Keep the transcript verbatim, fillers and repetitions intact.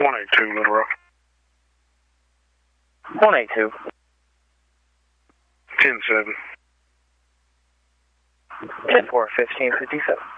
one eight two, Little Rock. one eight two. ten seven. ten four, fifteen fifty-seven.